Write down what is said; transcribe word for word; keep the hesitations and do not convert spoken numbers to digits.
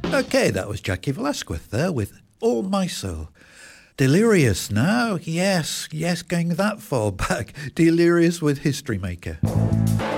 Okay, that was Jackie Velasquez there with All My Soul. Delirious now, yes, yes, going that far back. Delirious with History Maker.